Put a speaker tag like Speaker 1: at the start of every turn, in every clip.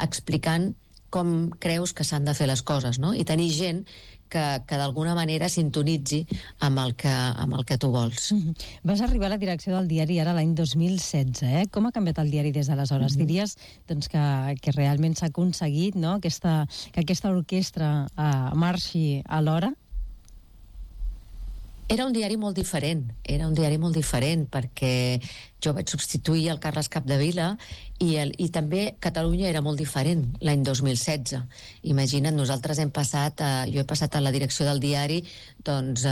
Speaker 1: explicant com creus que s'han de fer les coses, no? I tenir gent que d'alguna manera sintonitzi amb el que tu vols.
Speaker 2: Vas arribar a la direcció del diari ara l'any 2016, eh? Com ha canviat el diari des d'aleshores? Diries doncs, que realment s'ha aconseguit, no? que aquesta orquestra marxi a l'hora?
Speaker 1: Era un diari molt diferent, perquè jo vaig substituir el Carles Capdevila i també Catalunya era molt diferent l'any 2016. Imagina't, nosaltres jo he passat a la direcció del diari doncs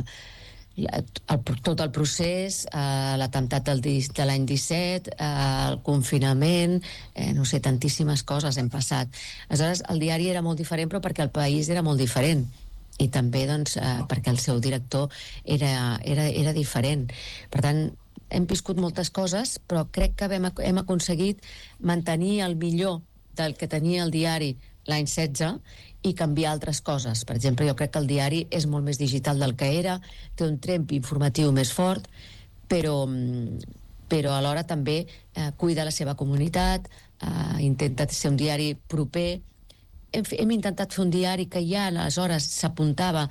Speaker 1: tot el procés, l'atemptat de l'any 17, el confinament, no sé, tantíssimes coses hem passat. Aleshores, el diari era molt diferent, però perquè el país era molt diferent, i també doncs, perquè el seu director era diferent. Per tant, hem viscut moltes coses, però crec que hem aconseguit mantenir el millor del que tenia el diari l'any 16 i canviar altres coses. Per exemple, jo crec que el diari és molt més digital del que era, té un tremp informatiu més fort, però alhora també cuida la seva comunitat, intenta ser un diari proper. Hem intentat fer un diari que ja aleshores s'apuntava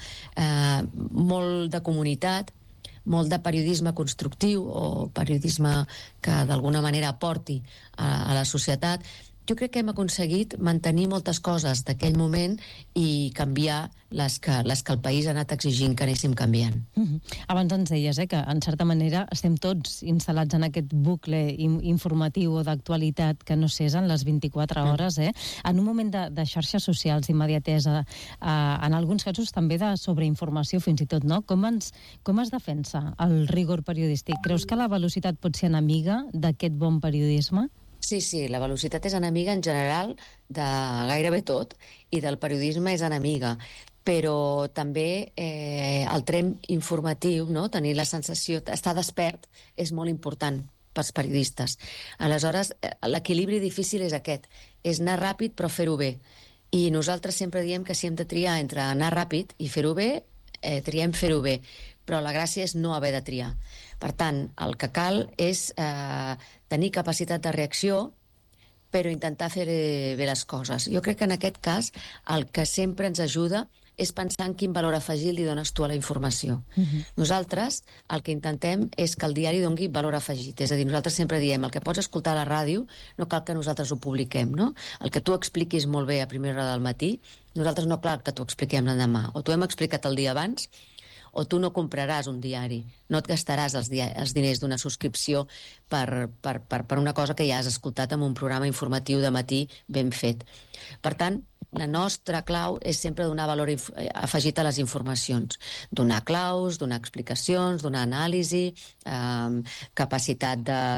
Speaker 1: molt de comunitat, molt de periodisme constructiu o periodisme que d'alguna manera aporti a la societat. Jo crec que hem aconseguit mantenir moltes coses d'aquell moment i canviar les que el país ha anat exigint que anéssim canviant.
Speaker 2: Abans ens deies que en certa manera estem tots instal·lats en aquest bucle informatiu o d'actualitat que no cessa en les 24 hores. En un moment de xarxes socials, d'immediatesa, en alguns casos també de sobreinformació fins i tot, no? Com es defensa el rigor periodístic? Creus que la velocitat pot ser enemiga d'aquest bon periodisme?
Speaker 1: Sí, la velocitat és enemiga en general de gairebé tot i del periodisme és enemiga, però també el tren informatiu, no? Tenir la sensació, estar despert és molt important pels periodistes. Aleshores, l'equilibri difícil és aquest, és anar ràpid però fer-ho bé. I nosaltres sempre diem que si hem de triar entre anar ràpid i fer-ho bé, triem fer-ho bé, però la gràcia és no haver de triar. Per tant, el que cal és tenir capacitat de reacció, però intentar fer bé les coses. Jo crec que en aquest cas el que sempre ens ajuda és pensar en quin valor afegit li dones tu a la informació. Nosaltres el que intentem és que el diari doni valor afegit, és a dir, nosaltres sempre diem el que pots escoltar a la ràdio no cal que nosaltres ho publiquem, no? El que tu expliquis molt bé a primera hora del matí, nosaltres no cal que t'ho expliquem l'endemà, o t'ho hem explicat el dia abans, o tu no compraràs un diari, no et gastaràs els diners d'una subscripció per una cosa que ja has escoltat en un programa informatiu de matí ben fet. Per tant, la nostra clau és sempre donar valor afegit a les informacions. Donar claus, donar explicacions, donar anàlisi, capacitat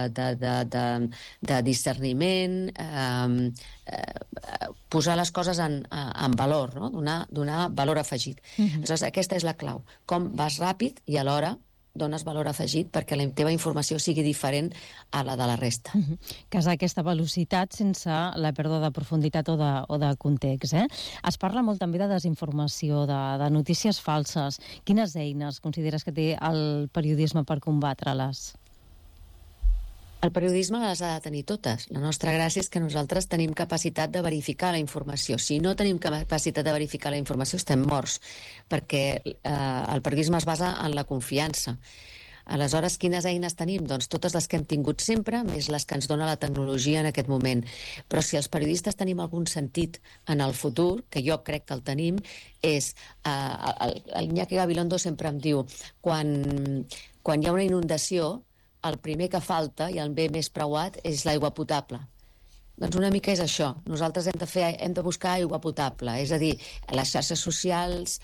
Speaker 1: de discerniment, posar les coses en valor, no? Donar valor afegit. Aleshores, aquesta és la clau. Com vas ràpid i alhora dones valor afegit perquè la teva informació sigui diferent a la de la resta.
Speaker 2: Casar aquesta velocitat sense la pèrdua de profunditat o de context. Es parla molt també de desinformació, de notícies falses. Quines eines consideres que té el periodisme per combatre-les?
Speaker 1: El periodisme les ha de tenir totes. La nostra gràcia és que nosaltres tenim capacitat de verificar la informació. Si no tenim capacitat de verificar la informació, estem morts, perquè el periodisme es basa en la confiança. Aleshores, quines eines tenim? Doncs totes les que hem tingut sempre, més les que ens dona la tecnologia en aquest moment. Però si els periodistes tenim algun sentit en el futur, que jo crec que el tenim, és... el Iñaki Gabilondo sempre em diu quan hi ha una inundació, el primer que falta i el bé més preuat és l'aigua potable. Doncs una mica és això. Nosaltres hem de buscar aigua potable, és a dir, les xarxes socials,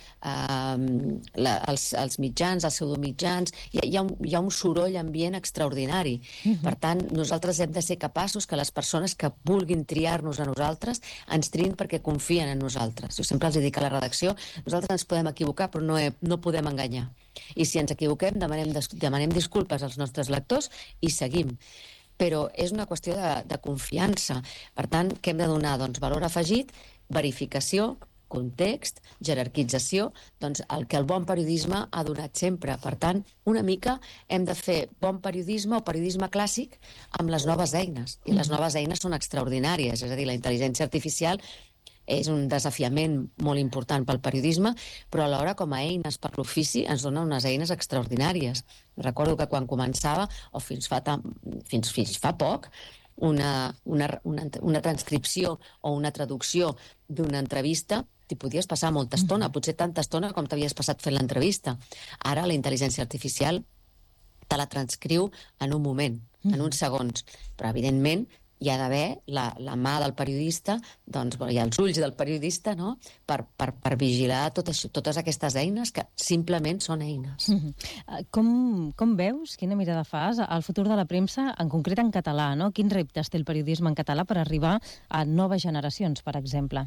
Speaker 1: els mitjans, els pseudomitjans, hi ha un soroll ambient extraordinari. Per tant, nosaltres hem de ser capaços que les persones que vulguin triar-nos a nosaltres ens triïn perquè confien en nosaltres. Jo sempre els dic a la redacció, nosaltres ens podem equivocar però no podem enganyar. I si ens equivoquem demanem disculpes als nostres lectors i seguim. Però és una qüestió de confiança. Per tant, què hem de donar? Doncs valor afegit, verificació context, jerarquització, doncs el que el bon periodisme ha donat sempre. Per tant, una mica hem de fer bon periodisme o periodisme clàssic amb les noves eines. I les noves eines són extraordinàries, és a dir, la intel·ligència artificial és un desafiament molt important pel periodisme, però alhora com a eines per l'ofici ens dona unes eines extraordinàries. Recordo que quan començava, o fins fa poc, una transcripció o una traducció d'una entrevista t'hi podies passar molta estona, potser tanta estona com t'havies passat fent l'entrevista. Ara la intel·ligència artificial te la transcriu en un moment, en uns segons, però evidentment hi ha d'haver la mà del periodista, doncs hi ha els ulls del periodista, no?, per vigilar totes aquestes eines que simplement són eines.
Speaker 2: Com veus, quina mirada fas al futur de la premsa, en concret en català, no? Quins reptes té el periodisme en català per arribar a noves generacions, per exemple?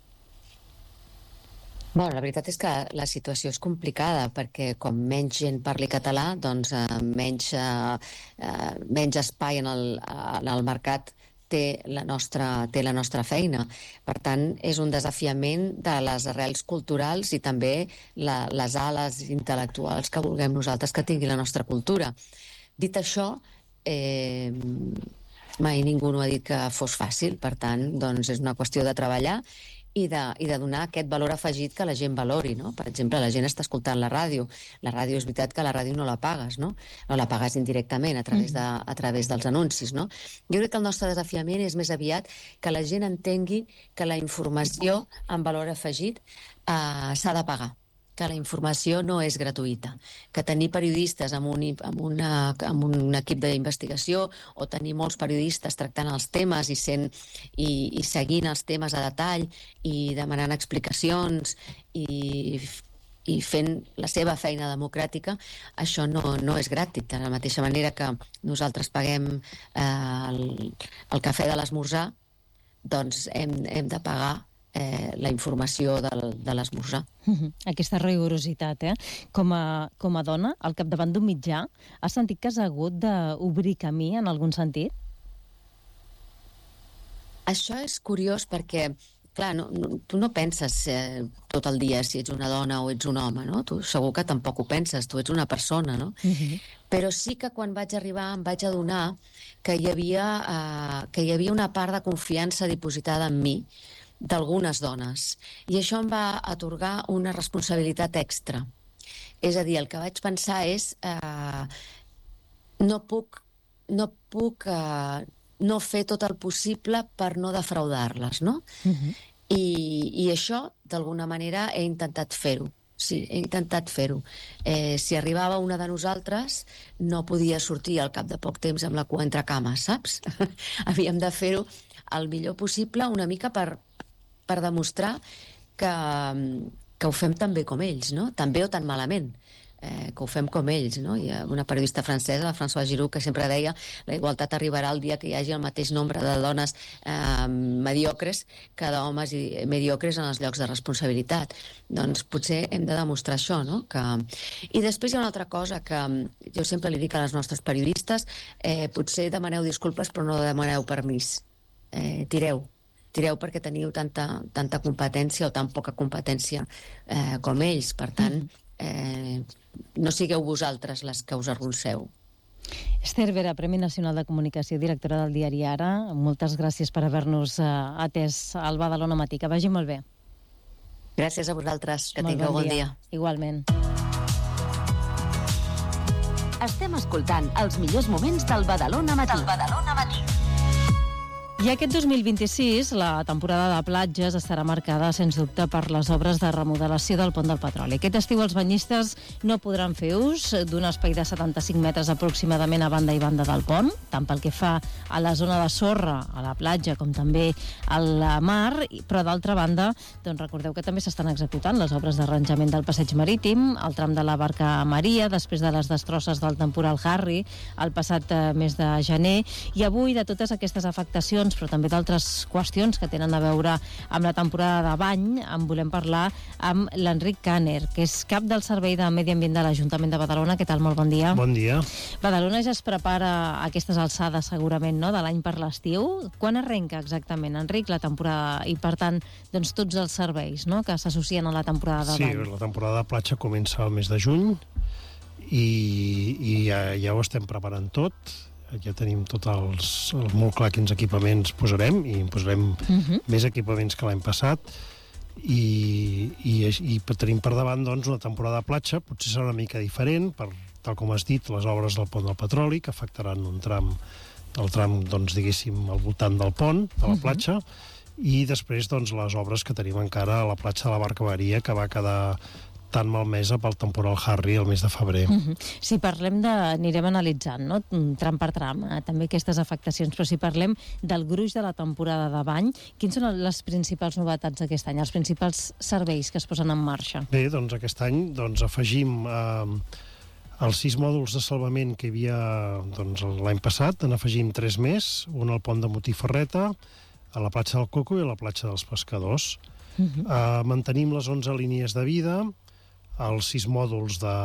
Speaker 1: Bueno, la veritat és que la situació és complicada perquè com menys gent parli català, doncs menys espai en el mercat té la nostra feina. Per tant, és un desafiament de les arrels culturals i també les ales intel·lectuals que vulguem nosaltres que tingui la nostra cultura. Dit això, mai ningú no ha dit que fos fàcil, per tant, doncs és una qüestió de treballar i de donar aquest valor afegit que la gent valori, no? Per exemple, la gent està escoltant la ràdio. La ràdio és veritat que la ràdio no la pagues, no? No la pagues indirectament a través dels anuncis, no? Jo crec que el nostre desafiament és més aviat que la gent entengui que la informació amb valor afegit s'ha de pagar, que la informació no és gratuïta, que tenir periodistes amb un equip d'investigació o tenir molts periodistes tractant els temes i seguint els temes a detall i demanant explicacions i fent la seva feina democràtica, això no és gratis. De la mateixa manera que nosaltres paguem el cafè de l'esmorzar, doncs hem de pagar la informació de l'esmorzar.
Speaker 2: Aquesta rigorositat, Com a dona, al capdavant d'un mitjà, has sentit que has hagut d'obrir camí en algun sentit?
Speaker 1: Això és curiós perquè, clar, tu no penses tot el dia si ets una dona o ets un home, no? Tu segur que tampoc ho penses, tu ets una persona, no? Però sí que quan vaig arribar em vaig adonar que hi havia una part de confiança dipositada en mi d'algunes dones. I això em va atorgar una responsabilitat extra. És a dir, el que vaig pensar és no puc no fer tot el possible per no defraudar-les, no? I això, d'alguna manera, he intentat fer-ho. Sí, he intentat fer-ho. Si arribava una de nosaltres, no podia sortir al cap de poc temps amb la cua entre cames, saps? Havíem de fer-ho el millor possible, una mica per demostrar que ho fem tan bé com ells, no? Tan bé o tan malament, que ho fem com ells, no? Hi ha una periodista francesa, la Françoise Giroud, que sempre deia la igualtat arribarà el dia que hi hagi el mateix nombre de dones mediocres que d'homes mediocres en els llocs de responsabilitat. Doncs potser hem de demostrar això, no? I després hi ha una altra cosa que jo sempre li dic a les nostres periodistes, potser demaneu disculpes però no demaneu permís. Tireu perquè teniu tanta competència o tan poca competència com ells. Per tant, no sigueu vosaltres les que us arronceu.
Speaker 2: Esther Vera, Premi Nacional de Comunicació, directora del diari Ara, moltes gràcies per haver-nos atès al Badalona Matí. Que vagi molt bé.
Speaker 1: Gràcies a vosaltres. Que tingueu bon dia.
Speaker 2: Igualment.
Speaker 3: Estem escoltant els millors moments del Badalona Matí.
Speaker 2: I aquest 2026, la temporada de platges estarà marcada, sens dubte, per les obres de remodelació del Pont del Petroli. Aquest estiu els banyistes no podran fer ús d'un espai de 75 metres aproximadament a banda i banda del pont, tant pel que fa a la zona de sorra, a la platja, com també a la mar, però d'altra banda, doncs recordeu que també s'estan executant les obres d'arranjament del passeig marítim, el tram de la Barca Maria, després de les destrosses del temporal Harry, el passat mes de gener, i avui de totes aquestes afectacions vacacions, però també d'altres qüestions que tenen a veure amb la temporada de bany. En volem parlar amb l'Enric Kanner, que és cap del Servei de Medi Ambient de l'Ajuntament de Badalona. Què tal? Molt bon dia.
Speaker 4: Bon dia.
Speaker 2: Badalona ja es prepara a aquestes alçades, segurament, no?, de l'any per l'estiu. Quan arrenca exactament, Enric, la temporada i, per tant, doncs, tots els serveis, no?, que s'associen a la temporada de bany?
Speaker 4: Sí, la temporada de platja comença al mes de juny i ja ho estem preparant tot. Ja tenim tot molt clar quins equipaments posarem, i en posarem més equipaments que l'any passat, i tenim per davant, doncs, una temporada de platja. Potser serà una mica diferent, tal com has dit, les obres del pont del Petroli, que afectaran el tram, doncs, diguéssim, al voltant del pont, de la platja, i després, doncs, les obres que tenim encara a la platja de la Barca Maria, que va quedar tan malmesa pel temporal Harry el mes de febrer.
Speaker 2: Si parlem anirem analitzant, no?, tram per tram, també aquestes afectacions, però si parlem del gruix de la temporada de bany, quins són les principals novetats d'aquest any, els principals serveis que es posen en marxa?
Speaker 4: Bé, doncs aquest any afegim els 6 mòduls de salvament que hi havia l'any passat, n'afegim 3 més, un al pont de Motiferreta, a la platja del Coco i a la platja dels Pescadors. Mantenim les 11 línies de vida, els 6 mòduls de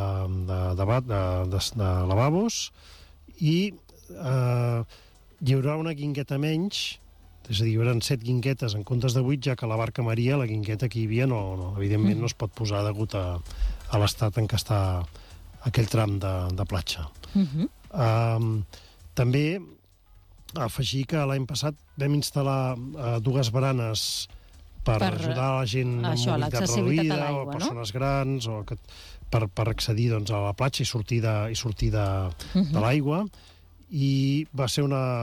Speaker 4: lavabos, i hi haurà una guingueta menys, és a dir, hi haurà 7 guinguetes en comptes de 8, ja que a la Barca Maria la guingueta que hi havia evidentment no es pot posar degut a l'estat en què està aquell tram de platja. També afegir que l'any passat vam instal·lar 2 baranes per ajudar a la gent amb mobilitat reduïda o persones grans, per accedir a la platja i sortir de l'aigua. I va ser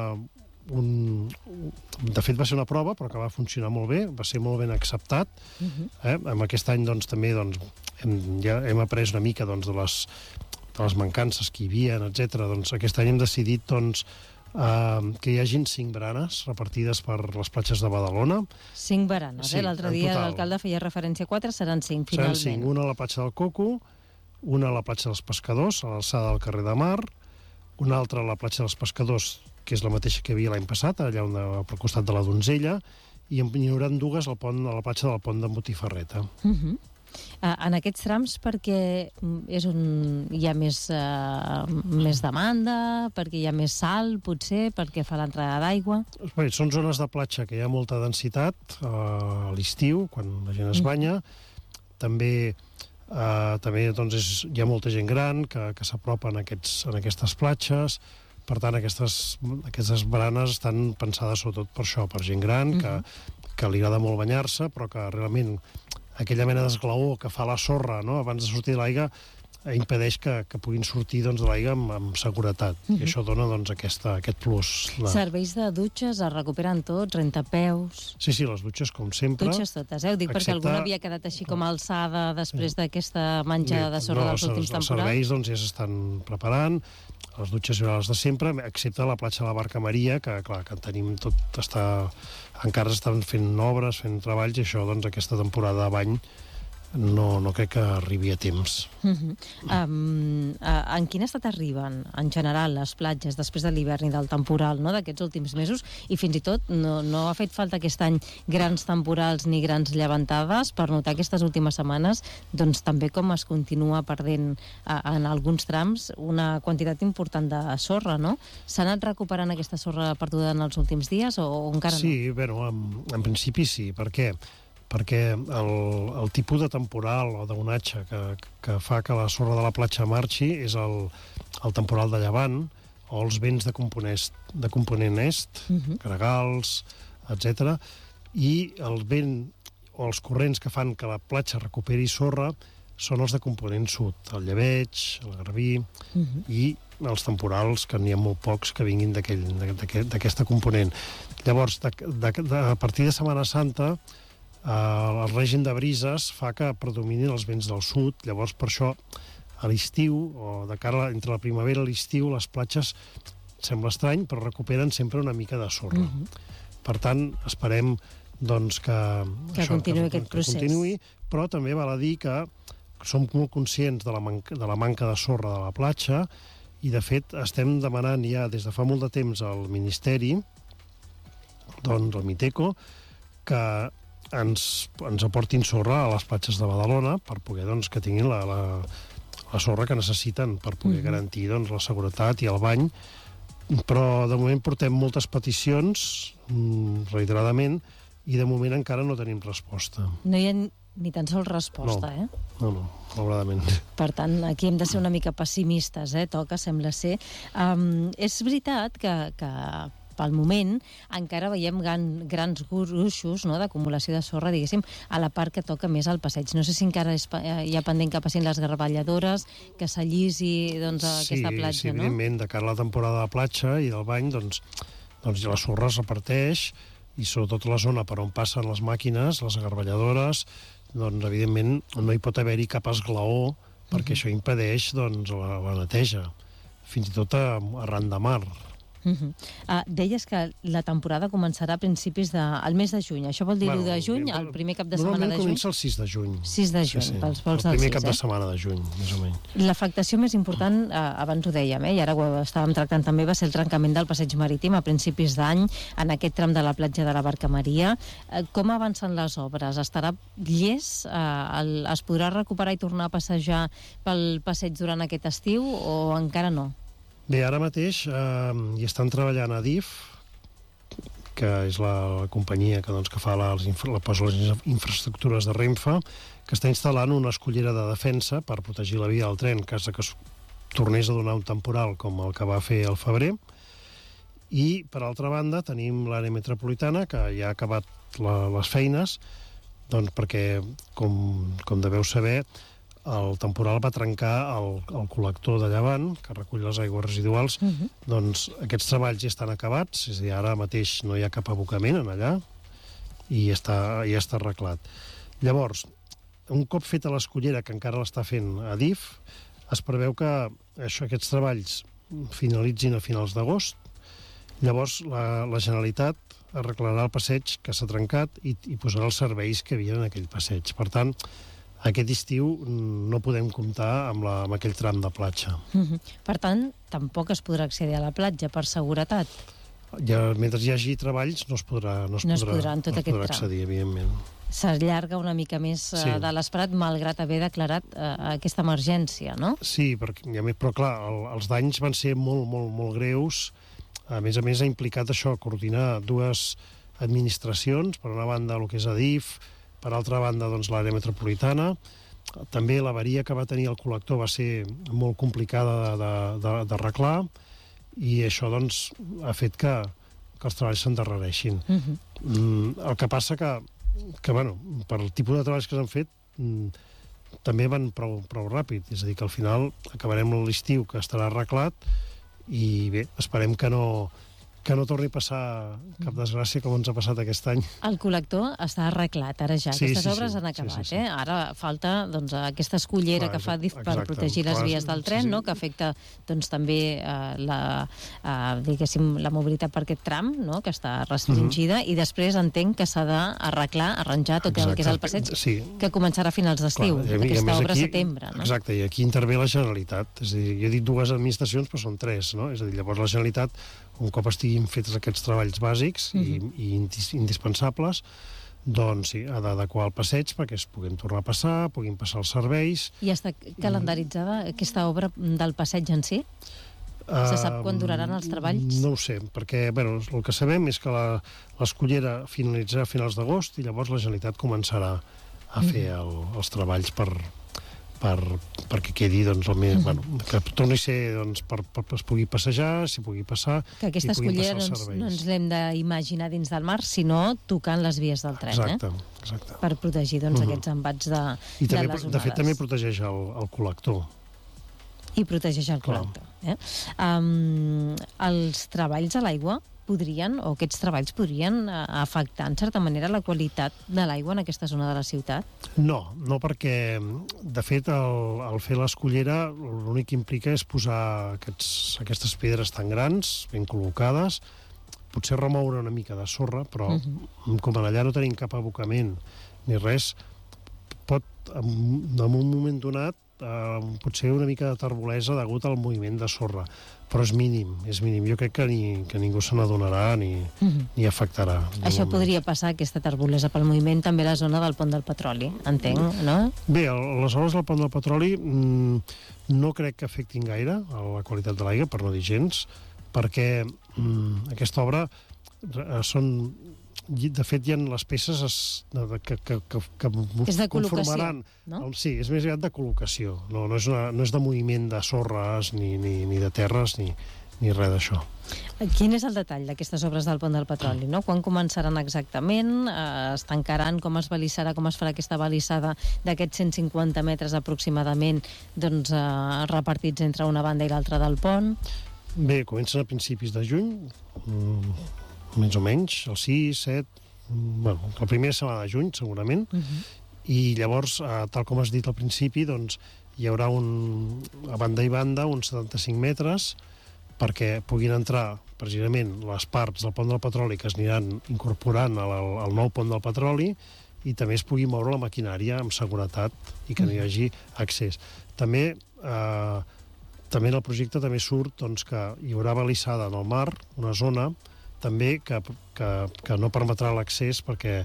Speaker 4: de fet va ser una prova, però que va funcionar molt bé, va ser molt ben acceptat. En aquest any també ja hem après una mica de les mancances que hi havia, etc. Aquest any hem decidit que hi hagin 5 baranes repartides per les platges de Badalona.
Speaker 2: 5 baranes,
Speaker 4: sí,
Speaker 2: l'altre dia l'alcalde feia referència a 4, seran 5, finalment.
Speaker 4: Seran 5, una a la platja del Coco, una a la platja dels Pescadors, a l'alçada del carrer de Mar, una altra a la platja dels Pescadors, que és la mateixa que hi havia l'any passat, allà al costat de la Donzella, i n'hi haurà 2 a la platja del pont de Motiferreta.
Speaker 2: En aquests trams, perquè és on hi ha més demanda, perquè hi ha més sal, potser, perquè fa l'entrada d'aigua?
Speaker 4: Bé, són zones de platja que hi ha molta densitat a l'estiu, quan la gent es banya. També hi ha molta gent gran que s'apropa en aquestes platges. Per tant, aquestes baranes estan pensades sobretot per això, per gent gran, que li agrada molt banyar-se, però que realment aquella mena d'esglaó que fa la sorra abans de sortir de l'aigua impedeix que puguin sortir de l'aigua amb seguretat. I això dona aquest plus.
Speaker 2: Serveis de dutxes es recuperen tots, rentapeus...
Speaker 4: Sí, les dutxes, com sempre.
Speaker 2: Dutxes totes, ho dic perquè alguna havia quedat així com alçada després d'aquesta manxa de sorra dels últims temporals.
Speaker 4: Els serveis ja s'estan preparant, les dutxes hi haurà les de sempre, excepte la platja de la Barca Maria, que clar, que tenim tot, encara estan fent obres, fent treballs, i això, aquesta temporada de bany no crec que arribi a temps.
Speaker 2: En quin estat arriben, en general, les platges després de l'hivern i del temporal, d'aquests últims mesos? I fins i tot no ha fet falta aquest any grans temporals ni grans llevantades per notar aquestes últimes setmanes també com es continua perdent en alguns trams una quantitat important de sorra, no? S'ha anat recuperant aquesta sorra perduda en els últims dies o encara no?
Speaker 4: Sí, en principi sí. Per què? Perquè el tipus de temporal o d'onatge que fa que la sorra de la platja marxi és el temporal de llevant o els vents de component est, gregals, etc. I el vent o els corrents que fan que la platja recuperi sorra són els de component sud, el llebeig, el garbí i els temporals, que n'hi ha molt pocs que vinguin d'aquesta component. Llavors, a partir de Setmana Santa, el règim de brises fa que predominin els vents del sud. Llavors, per això, a l'estiu, o de cara entre la primavera i l'estiu, les platges, sembla estrany, però recuperen sempre una mica de sorra. Per tant, esperem que
Speaker 2: continuï aquest procés.
Speaker 4: Però també val a dir que som molt conscients de la manca de sorra de la platja i, de fet, estem demanant ja des de fa molt de temps al Ministeri doncs, el Miteco, que ens aportin sorra a les platges de Badalona per poder doncs, que tinguin la sorra que necessiten per poder garantir doncs, la seguretat i el bany. Però de moment portem moltes peticions, reiteradament, i de moment encara no tenim resposta.
Speaker 2: No hi ha ni tan sols resposta,
Speaker 4: No, malauradament.
Speaker 2: Per tant, aquí hem de ser una mica pessimistes, toca, sembla ser. És veritat que pel moment encara veiem grans gruixos, no?, d'acumulació de sorra, diguéssim, a la part que toca més al passeig. No sé si encara hi ha pendent que passin les garballadores, que s'allisi aquesta platja,
Speaker 4: sí, evidentment, de cara a la temporada de platja i del bany, doncs la sorra es reparteix, i sobretot la zona per on passen les màquines, les garballadores, doncs evidentment no hi pot haver-hi cap esglaó, perquè això impedeix doncs, la neteja, fins i tot arran de mar.
Speaker 2: Deies que la temporada començarà a principis del mes de juny. Això vol dir l'1 de juny, el primer cap de setmana de juny?
Speaker 4: Normalment comença el 6 de juny.
Speaker 2: 6 de juny, pels vols del 6.
Speaker 4: El primer cap de setmana de juny, més o menys.
Speaker 2: L'afectació més important, abans ho dèiem, i ara ho estàvem tractant també, va ser el trencament del passeig marítim a principis d'any, en aquest tram de la platja de la Barca Maria. Com avancen les obres? Estarà llest? Es podrà recuperar i tornar a passejar pel passeig durant aquest estiu o encara no?
Speaker 4: Bé, ara mateix hi estan treballant a DIF, que és la companyia que fa les infraestructures de Renfe, que està instal·lant una escullera de defensa per protegir la via del tren en cas que es tornés a donar un temporal com el que va fer al febrer. I, per altra banda, tenim l'àrea metropolitana, que ja ha acabat les feines, doncs perquè, com deveu saber, el temporal va trencar el col·lector de Llevant, que recull les aigües residuals. Doncs aquests treballs ja estan acabats, és a dir, ara mateix no hi ha cap abocament en allà, i ja està arreglat. Llavors, un cop feta l'escullera, que encara l'està fent a DIF, es preveu que aquests treballs finalitzin a finals d'agost. Llavors, la Generalitat arreglarà el passeig que s'ha trencat i posarà els serveis que hi havia en aquell passeig. Per tant, aquest estiu no podem comptar amb aquell tram de platja.
Speaker 2: Per tant, tampoc es podrà accedir a la platja per seguretat?
Speaker 4: Mentre hi hagi treballs no es podrà accedir, evidentment.
Speaker 2: S'allarga una mica més de l'esperat, malgrat haver declarat aquesta emergència, no?
Speaker 4: Sí, però clar, els danys van ser molt, molt, molt greus. A més, ha implicat això, coordinar dues administracions, per una banda el que és ADIF, per altra banda, doncs, l'àrea metropolitana. També l'avaria que va tenir el col·lector va ser molt complicada d'arreglar i això doncs, ha fet que els treballs s'endarrereixin. El que passa que per el tipus de treballs que s'han fet també van prou ràpid. És a dir, que al final acabarem l'estiu que estarà arreglat i bé, esperem que no torni a passar cap desgràcia com ens ha passat aquest any.
Speaker 2: El col·lector està arreglat, ara ja. Aquestes obres han acabat. Ara falta aquesta escullera que fa DIF per protegir les vies del tren, que afecta també la mobilitat per aquest tram, que està restringida, i després entenc que s'ha d'arreglar, arranjar tot el que és el passeig, que començarà a finals d'estiu, aquesta obra a setembre.
Speaker 4: Exacte, i aquí intervé la Generalitat. És a dir, jo he dit dues administracions, però són tres. És a dir, llavors la Generalitat, un cop estiguin fets aquests treballs bàsics i indispensables, doncs sí, ha d'adequar el passeig perquè es puguin tornar a passar, puguin passar els serveis.
Speaker 2: I està calendaritzada aquesta obra del passeig en si? Se sap quan duraran els treballs?
Speaker 4: No ho sé, perquè el que sabem és que l'escullera finalitzarà a finals d'agost i llavors la Generalitat començarà a fer els treballs perquè quedi que torni a ser es pugui passejar, s'hi pugui passar,
Speaker 2: que aquesta escullera no ens l'hem d'imaginar dins del mar, sinó tocant les vies del tren.
Speaker 4: Exacte.
Speaker 2: Per protegir aquests embats de les onades.
Speaker 4: De fet, també protegeix el col·lector.
Speaker 2: I protegeix el col·lector. Els treballs a l'aigua aquests treballs podrien afectar, en certa manera, la qualitat de l'aigua en aquesta zona de la ciutat?
Speaker 4: No perquè, de fet, el fer l'escullera l'únic que implica és posar aquestes pedres tan grans, ben col·locades, potser remoure una mica de sorra, però com allà no tenim cap abocament ni res, pot, en un moment donat, potser una mica de terbolesa degut al moviment de sorra, però és mínim. Jo crec que ningú se n'adonarà ni afectarà.
Speaker 2: Això podria passar, aquesta terbolesa pel moviment, també a la zona del Pont del Petroli, entenc, no?
Speaker 4: Bé, les obres del Pont del Petroli no crec que afectin gaire a la qualitat de l'aigua, per no dir gens, perquè aquesta obra de fet, hi ha les peces que
Speaker 2: és de col·locació, no?
Speaker 4: Sí, és més aviat de col·locació. No és de moviment de sorres, ni de terres, ni res d'això.
Speaker 2: Quin és el detall d'aquestes obres del Pont del Petroli? No? Quan començaran exactament? Es tancaran? Com es balissarà? Com es farà aquesta balissada d'aquests 150 metres aproximadament repartits entre una banda i l'altra del pont?
Speaker 4: Bé, comencen a principis de juny, més o menys, el 6, 7... Bueno, la primera setmana de juny, segurament, i llavors, tal com has dit al principi, doncs, hi haurà a banda i banda uns 75 metres perquè puguin entrar precisament les parts del Pont del Petroli que es aniran incorporant al nou Pont del Petroli i també es pugui moure la maquinària amb seguretat i que no hi hagi accés. També en el projecte també surt doncs, que hi haurà balissada en el mar, una zona també que no permetrà l'accés perquè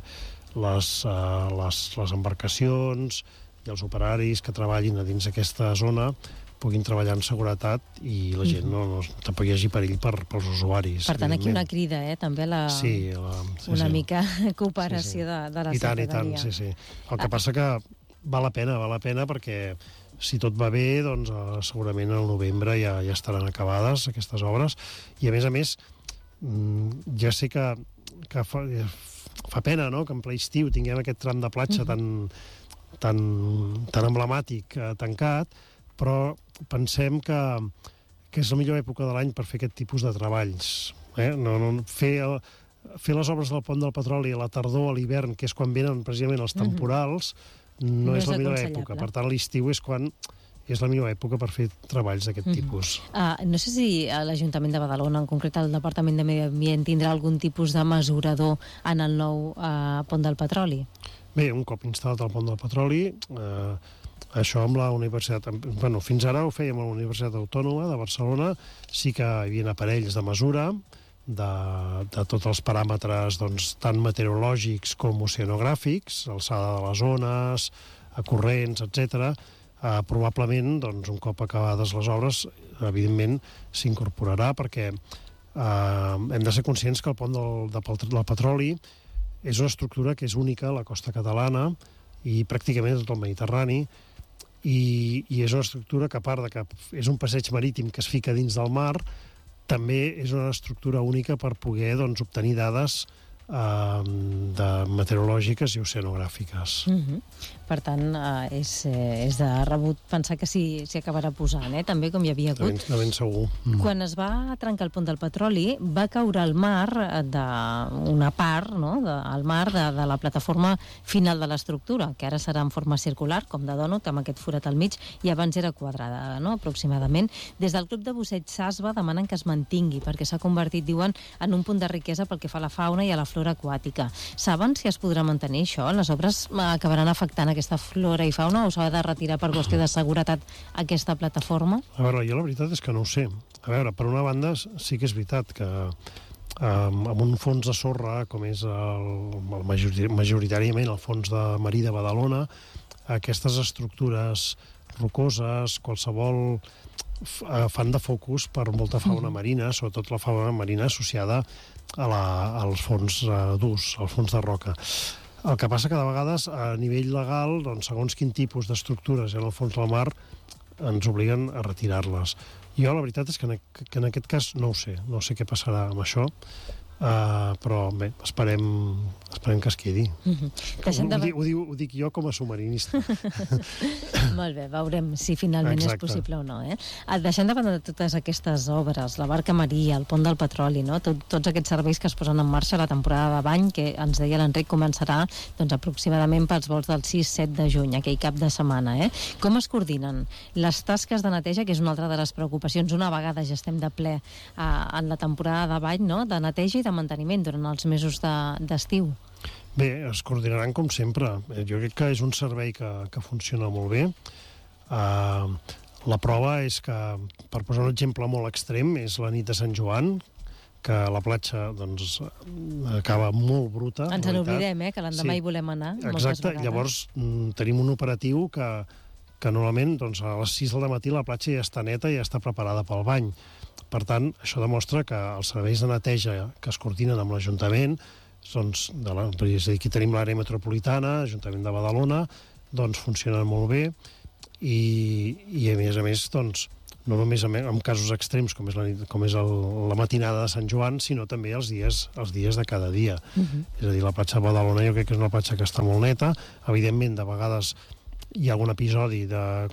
Speaker 4: les embarcacions i els operaris que treballin a dins d'aquesta zona puguin treballar amb seguretat i la gent tampoc hi hagi perill pels usuaris.
Speaker 2: Per tant, aquí una crida, també una mica cooperació de la ciutadania.
Speaker 4: I tant, sí. El que passa que val la pena perquè si tot va bé, doncs segurament al novembre ja estaran acabades aquestes obres i a més ja sé que fa pena, no?, que en ple estiu tinguem aquest tram de platja tan emblemàtic tancat, però pensem que és la millor època de l'any per fer aquest tipus de treballs. Fer les obres del Pont del Petroli a la tardor, a l'hivern, que és quan venen precisament els temporals, no és la millor època. Per tant, l'estiu és quan és la millor època per fer treballs d'aquest tipus.
Speaker 2: No sé si l'Ajuntament de Badalona, en concret el Departament de Medi Ambient, tindrà algun tipus de mesurador en el nou Pont del Petroli?
Speaker 4: Bé, un cop instal·lat el Pont del Petroli, això amb la Universitat... Bueno, fins ara ho fèiem a la Universitat Autònoma de Barcelona, sí que hi havia aparells de mesura de tots els paràmetres tant meteorològics com oceanogràfics, alçada de les ones, corrents, etc. Probablement, un cop acabades les obres, evidentment s'incorporarà perquè hem de ser conscients que el Pont del Petroli és una estructura que és única a la costa catalana i pràcticament a tot el Mediterrani i és una estructura que, a part de que és un passeig marítim que es fica dins del mar, també és una estructura única per poder obtenir dades meteorològiques i oceanogràfiques.
Speaker 2: Per tant, és de rebut pensar que s'hi acabarà posant, també com hi havia hagut.
Speaker 4: De ben segur.
Speaker 2: Quan es va trencar el Pont del Petroli, va caure al mar una part, al mar de la plataforma final de l'estructura, que ara serà en forma circular, com de dònut, amb aquest forat al mig, i abans era quadrada, aproximadament. Des del Club de Busseig Sasva demanen que es mantingui, perquè s'ha convertit, diuen, en un punt de riquesa pel que fa a la fauna i a la flora aquàtica. Saben si es podrà mantenir això? Les obres acabaran afectant aquesta flora i fauna o s'ha de retirar per qüestió de seguretat aquesta plataforma?
Speaker 4: A veure, jo la veritat és que no ho sé. A veure, per una banda sí que és veritat que amb un fons de sorra, com és majoritàriament el fons de marí de Badalona, aquestes estructures rocoses, qualsevol fan de focus per molta fauna marina, sobretot la fauna marina associada als fons durs, als fons de roca. El que passa que de vegades, a nivell legal, segons quin tipus d'estructures en el fons del mar, ens obliguen a retirar-les. Jo la veritat és que en aquest cas no ho sé. No sé què passarà amb això, però bé, esperem que es quedi. Ho dic jo com a submarinista.
Speaker 2: Molt bé, veurem si finalment és possible o no. Deixant de banda de totes aquestes obres, la barca Maria, el Pont del Petroli, tots aquests serveis que es posen en marxa a la temporada de bany, que ens deia l'Enric començarà aproximadament pels vols del 6-7 de juny, aquell cap de setmana. Com es coordinen les tasques de neteja, que és una altra de les preocupacions, una vegada ja estem de ple en la temporada de bany, de neteja i de manteniment durant els mesos d'estiu?
Speaker 4: Bé, es coordinaran com sempre. Jo crec que és un servei que funciona molt bé. La prova és que, per posar un exemple molt extrem, és la nit de Sant Joan, que la platja doncs, acaba molt bruta.
Speaker 2: Ens n'oblidem, que l'endemà hi volem anar.
Speaker 4: Exacte, llavors tenim un operatiu que normalment doncs, a les 6 del matí la platja ja està neta i ja està preparada pel bany. Per tant, això demostra que els serveis de neteja que es coordinen amb l'Ajuntament, doncs, és a dir, aquí tenim l'àrea metropolitana, l'Ajuntament de Badalona, doncs funcionen molt bé i a més, doncs, no només en casos extrems com és la matinada de Sant Joan, sinó també els dies de cada dia. És a dir, la platja de Badalona jo crec que és una platja que està molt neta. Evidentment, de vegades hi ha algun episodi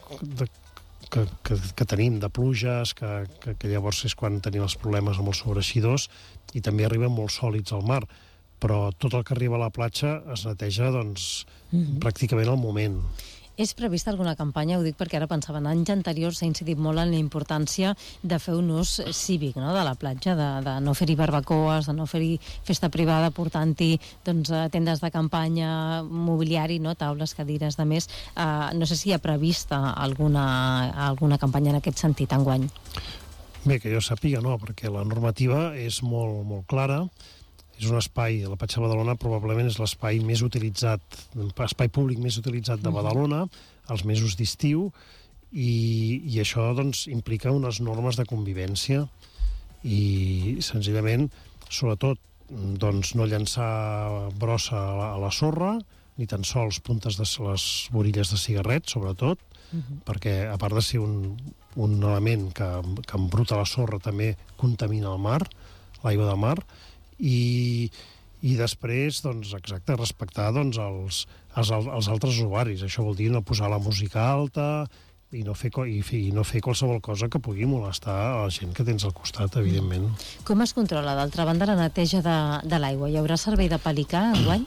Speaker 4: que tenim de pluges, que llavors és quan tenim els problemes amb els sobreeixidors, i també arriben molt sòlids al mar. Però tot el que arriba a la platja es neteja doncs, pràcticament al moment.
Speaker 2: És prevista alguna campanya? Ho dic perquè ara pensava, en anys anteriors s'ha incidit molt en la importància de fer un ús cívic, no?, de la platja, de no fer-hi barbacoes, de no fer-hi festa privada, portant-hi doncs, tendes de campanya, mobiliari, no?, taules, cadires, de més. No sé si hi ha prevista alguna campanya en aquest sentit enguany.
Speaker 4: Bé, que jo sàpiga, no, perquè la normativa és molt, molt clara. És un espai, la platja de Badalona probablement és l'espai més utilitzat, l'espai públic més utilitzat de Badalona, als mesos d'estiu, i això doncs, implica unes normes de convivència i senzillament, sobretot, doncs, no llançar brossa a la sorra, ni tan sols puntes de les borilles de cigarret, sobretot, perquè a part de ser un element que embruta la sorra també contamina el mar, l'aigua de mar, i després, doncs, exacte, respectar doncs, els altres usuaris. Això vol dir no posar la música alta i no fer qualsevol cosa que pugui molestar a la gent que tens al costat, evidentment.
Speaker 2: Com es controla, d'altra banda, la neteja de l'aigua? Hi haurà servei de pelicà enguany?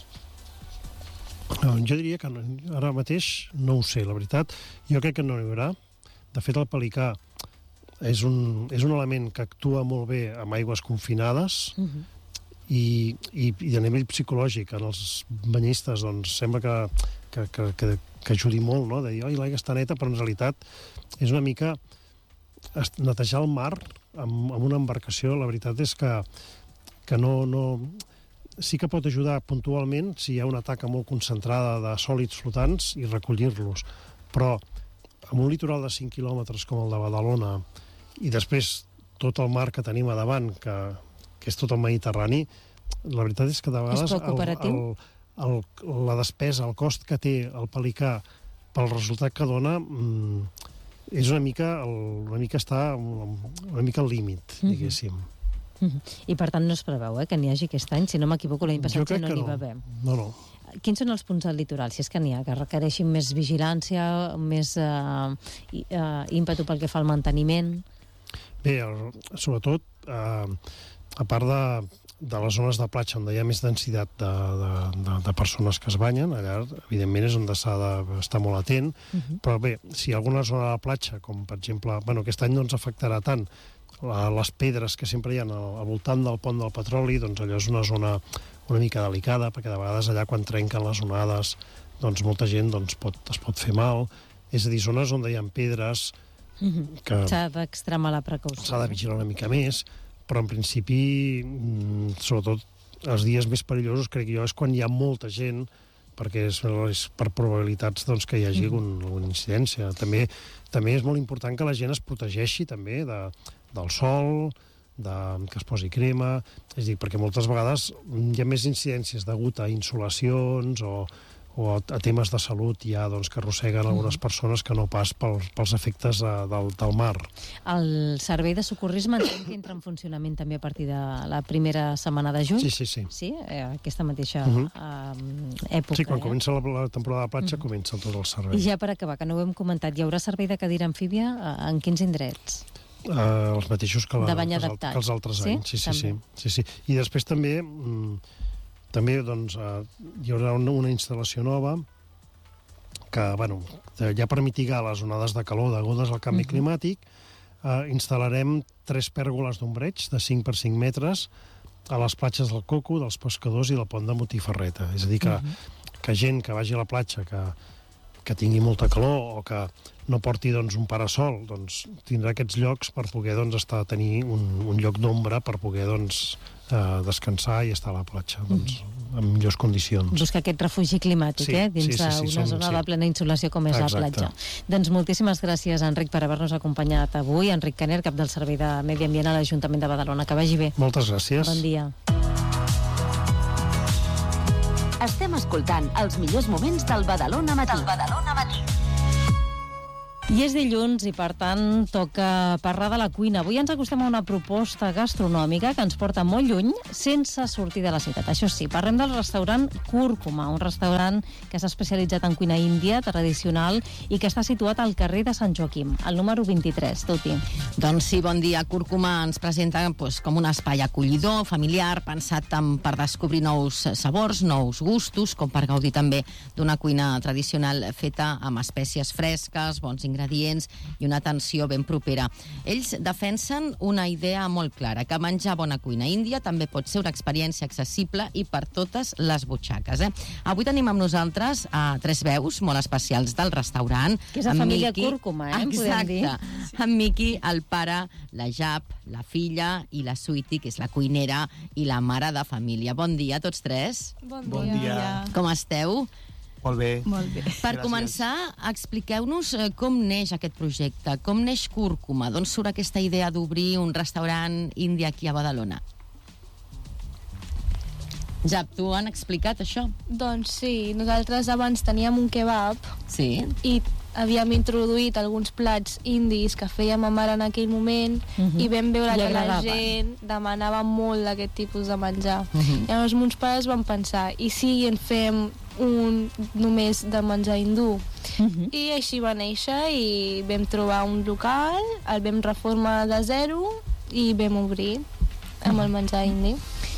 Speaker 4: Jo diria que ara mateix no ho sé, la veritat. Jo crec que no n'hi haurà. De fet, el pelicà és un element que actua molt bé amb aigües confinades i a nivell psicològic en els banyistes doncs, sembla que ajudi molt, no? De dir, l'aigua està neta, però en realitat és una mica netejar el mar amb una embarcació. La veritat és que no sí que pot ajudar puntualment si hi ha una taca molt concentrada de sòlids flotants i recollir-los, però amb un litoral de 5 quilòmetres com el de Badalona i després tot el mar que tenim a davant, que és tot el Mediterrani, la veritat és que de vegades la despesa, el cost que té el pelicà pel resultat que dona és una mica al límit, diguéssim.
Speaker 2: I per tant no es preveu que n'hi hagi aquest any, si no m'equivoco l'any passat no n'hi va haver.
Speaker 4: No.
Speaker 2: Quins són els punts del litoral, si és que n'hi ha, que requereixin més vigilància, més ímpetu pel que fa al manteniment?
Speaker 4: Bé, sobretot, a part de les zones de platja on hi ha més densitat de persones que es banyen, allà, evidentment, és on s'ha d'estar molt atent, però bé, si hi ha alguna zona de la platja, com per exemple, aquest any no ens afectarà tant, les pedres que sempre hi ha al voltant del pont del petroli, doncs allò és una zona una mica delicada, perquè de vegades allà quan trenquen les onades, doncs molta gent es pot fer mal. És a dir, zones on hi ha pedres que
Speaker 2: s'ha d'extremar la precaució.
Speaker 4: S'ha de vigilar una mica més, però en principi, sobretot els dies més perillosos, crec jo, és quan hi ha molta gent, perquè és per probabilitats que hi hagi alguna incidència. També és molt important que la gent es protegeixi també del sol, que es posi crema, és a dir, perquè moltes vegades hi ha més incidències degut a insolacions o a temes de salut ja que arrosseguen algunes persones que no pas pels efectes del mar.
Speaker 2: El servei de socorrisme entenc que entra en funcionament també a partir de la primera setmana de juny?
Speaker 4: Sí.
Speaker 2: Sí? Aquesta mateixa època.
Speaker 4: Sí, quan comença la temporada de platja comença tot el servei.
Speaker 2: I ja per acabar, que no ho hem comentat, hi haurà servei de cadira amfíbia en quins indrets?
Speaker 4: Els mateixos que els altres anys. Sí. I després també hi haurà una instal·lació nova que, ja per mitigar les onades de calor degudes al canvi climàtic, instal·larem 3 pèrgoles d'ombreig de 5 per 5 metres a les platges del Coco, dels pescadors i del pont de Motiferreta. És a dir, que gent que vagi a la platja, que que tingui molta calor o que no porti doncs, un parasol, doncs, tindrà aquests llocs per poder doncs, tenir un lloc d'ombra per poder doncs, descansar i estar a la platja doncs, en millors condicions.
Speaker 2: Buscar aquest refugi climàtic, dins d'una zona de plena insolació com és la platja. Doncs moltíssimes gràcies, Enric, per haver-nos acompanyat avui. Enric Caner, cap del Servei de Medi Ambient a l'Ajuntament de Badalona. Que vagi bé.
Speaker 4: Moltes gràcies.
Speaker 2: Bon dia.
Speaker 3: Estem escoltant els millors moments del Badalona Matí.
Speaker 2: I és dilluns i, per tant, toca parlar de la cuina. Avui ens acostem a una proposta gastronòmica que ens porta molt lluny sense sortir de la ciutat. Això sí, parlem del restaurant Cúrcuma, un restaurant que s'ha especialitzat en cuina índia tradicional i que està situat al carrer de Sant Joaquim, al número 23. Tuti.
Speaker 5: Doncs sí, bon dia. Cúrcuma ens presenta com un espai acollidor, familiar, pensat per descobrir nous sabors, nous gustos, com per gaudir també d'una cuina tradicional feta amb espècies fresques, bons ingredients i una atenció ben propera. Ells defensen una idea molt clara, que menjar bona cuina índia també pot ser una experiència accessible i per totes les butxaques. Avui tenim amb nosaltres tres veus molt especials del restaurant.
Speaker 2: Que és la família Cúrcuma, podem dir.
Speaker 5: Exacte. En Miqui, el pare, la Jap, la filla i la Suiti, que és la cuinera i la mare de família. Bon dia a tots tres.
Speaker 6: Bon dia.
Speaker 5: Com esteu?
Speaker 6: Molt bé.
Speaker 5: Per començar, expliqueu-nos com neix aquest projecte, com neix Cúrcuma, d'on surt aquesta idea d'obrir un restaurant indi aquí a Badalona? Jap, t'ho han explicat, això?
Speaker 7: Doncs sí, nosaltres abans teníem un kebab i havíem introduït alguns plats indis que feia ma mare en aquell moment i vam veure que la gent demanava molt d'aquest tipus de menjar. Llavors mons pares van pensar, i si en fem un només de menjar hindú? I així va néixer i vam trobar un local, el vam reformar de zero i vam obrir amb el menjar indi.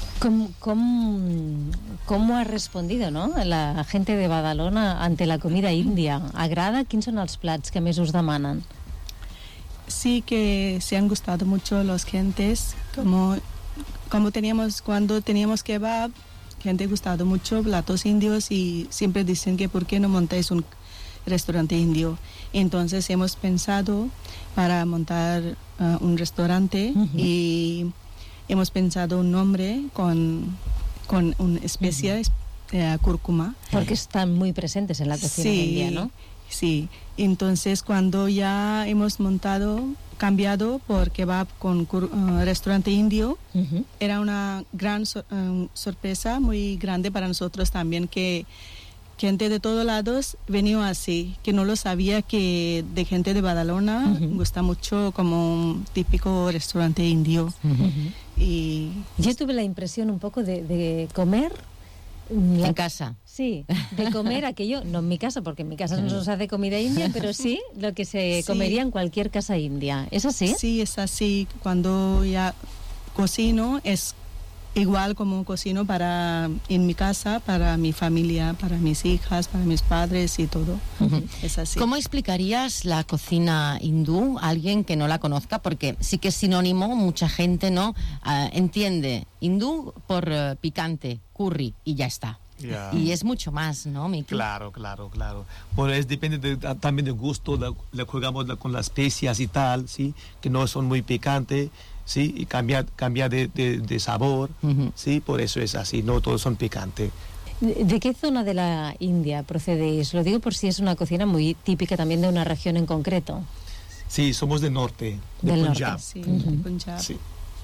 Speaker 2: ¿Cómo ha respondido, ¿no?, la gente de Badalona ante la comida india? ¿Agrada? ¿Quiénes son los plats que més us demanen?
Speaker 8: Sí que se han gustado mucho los gentes, cuando teníamos kebab, gente ha gustado mucho platos indios y siempre dicen que ¿por qué no montáis un restaurante indio? Entonces hemos pensado para montar un restaurante y hemos pensado un nombre con una especie cúrcuma.
Speaker 2: Porque están muy presentes en la cocina india, ¿no?
Speaker 8: Sí, entonces cuando ya hemos cambiado por kebab con restaurante indio, era una gran sorpresa, muy grande para nosotros también, que gente de todos lados venía así, que no lo sabía, que de gente de Badalona gusta mucho como un típico restaurante indio. Y
Speaker 2: yo tuve la impresión un poco de comer
Speaker 5: en casa.
Speaker 2: Sí, de comer aquello, no en mi casa, porque en mi casa no se hace comida india, pero sí lo que se comería en cualquier casa india. ¿Es así?
Speaker 8: Sí, es así. Cuando ya cocino es igual como cocino en mi casa, para mi familia, para mis hijas, para mis padres y todo. Es así.
Speaker 5: ¿Cómo explicarías la cocina hindú a alguien que no la conozca? Porque sí que es sinónimo, mucha gente no entiende hindú por picante, curry, y ya está.
Speaker 6: Yeah.
Speaker 5: Y es mucho más, ¿no, Miki?
Speaker 6: Claro. Pues depende también del gusto, le jugamos con las especias y tal, ¿sí? Que no son muy picantes. Sí, y cambia de sabor, sí, por eso es así, no todos son picantes.
Speaker 2: ¿De qué zona de la India procedéis? Lo digo por si es una cocina muy típica también de una región en concreto.
Speaker 6: Sí, somos del norte, de Punjab.
Speaker 8: Sí, de Punjab.
Speaker 6: Sí.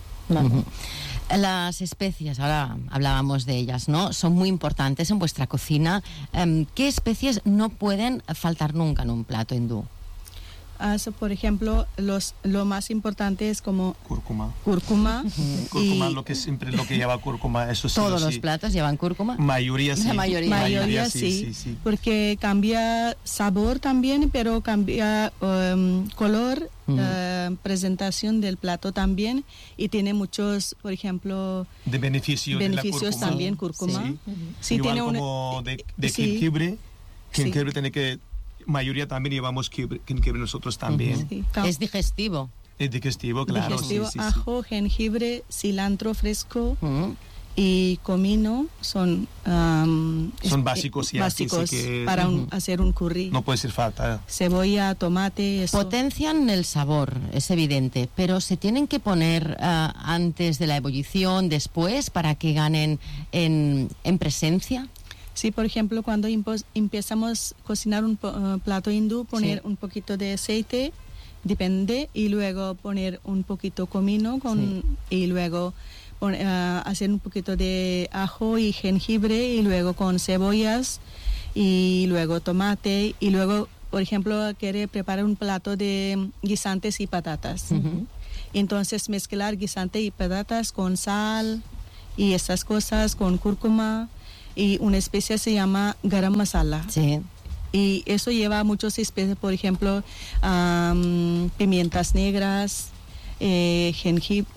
Speaker 5: Las especias, ahora hablábamos de ellas, ¿no? Son muy importantes en vuestra cocina. ¿Qué especies no pueden faltar nunca en un plato hindú?
Speaker 8: Por ejemplo, lo más importante es como
Speaker 6: cúrcuma.
Speaker 8: Cúrcuma,
Speaker 6: lo que lleva cúrcuma, eso sí.
Speaker 5: ¿Todos los platos llevan cúrcuma?
Speaker 6: Mayoría sí.
Speaker 5: La mayoría
Speaker 8: sí. Porque cambia sabor también, pero cambia color, presentación del plato también, y tiene muchos, por ejemplo,
Speaker 6: beneficios
Speaker 8: también, cúrcuma.
Speaker 6: Sí, igual tiene como de jengibre. Jengibre tiene que... Mayoría también llevamos jengibre nosotros también.
Speaker 8: Sí.
Speaker 5: Es digestivo.
Speaker 6: Es digestivo, claro.
Speaker 8: Digestivo, ajo, jengibre, cilantro fresco y comino son
Speaker 6: básicos, ya,
Speaker 8: básicos
Speaker 6: que
Speaker 8: para hacer un curry.
Speaker 6: No puede ser falta.
Speaker 8: Cebolla, tomate, eso.
Speaker 5: Potencian el sabor, es evidente, pero ¿se tienen que poner antes de la ebullición, después, para que ganen en presencia?
Speaker 8: Sí, por ejemplo, cuando empezamos a cocinar un plato hindú, poner un poquito de aceite, depende, y luego poner un poquito comino y luego hacer un poquito de ajo y jengibre, y luego con cebollas y luego tomate, y luego, por ejemplo, quiere preparar un plato de guisantes y patatas. Entonces mezclar guisante y patatas con sal y esas cosas, con cúrcuma, y una especia se llama garam masala.
Speaker 5: Sí.
Speaker 8: Y eso lleva muchas especies, por ejemplo, pimientas negras, jengibre,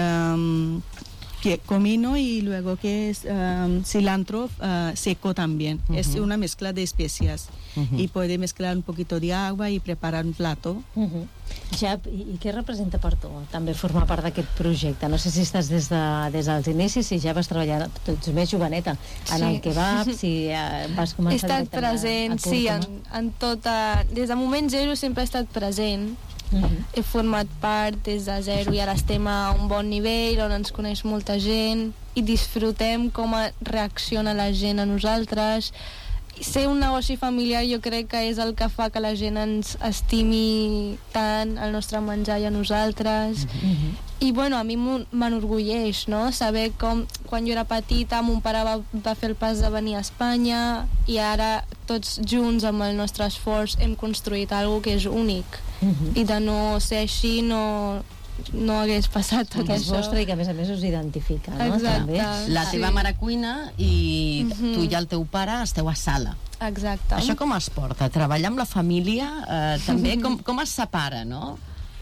Speaker 8: comino, y luego que es cilantro seco también. Es una mezcla de especias. Y puede mezclar un poquito de agua y preparar un plato.
Speaker 2: Jap, i què representa per tu també formar part d'aquest projecte? No sé si estàs des dels inicis, si ja vas treballar, tu ets més joveneta, en el kebab, si vas començar...
Speaker 7: He estat present, sí, en tota... Des de moment zero sempre he estat present. He format part des de zero i ara estem a un bon nivell on ens coneix molta gent i disfrutem com reacciona la gent a nosaltres. Ser un negoci familiar jo crec que és el que fa que la gent ens estimi tant el nostre menjar i a nosaltres. I bueno, a mi m'enorgulleix, no? Saber com quan jo era petita mon pare va fer el pas de venir a Espanya i ara tots junts amb el nostre esforç hem construït alguna que és únic. I de no ser així no hagués passat tot
Speaker 2: que és
Speaker 7: això.
Speaker 2: vostre i que a més us identifica, no?
Speaker 7: Exacte.
Speaker 5: La teva mare cuina i tu i el teu pare esteu a sala.
Speaker 7: Exacte.
Speaker 5: Això com es porta? Treballar amb la família també, com es separa, no?